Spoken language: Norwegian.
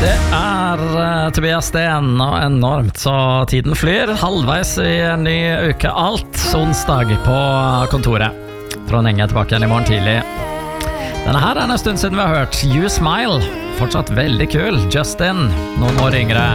Det Tobias Sten og enormt så tiden flyr. Halvveis i en ny uke alt onsdag på kontoret. Trond Enge tilbake igjen i morgen tidlig. Denne her en stund siden vi har hørt You Smile. Fortsatt veldig kul. Justin, noen år yngre.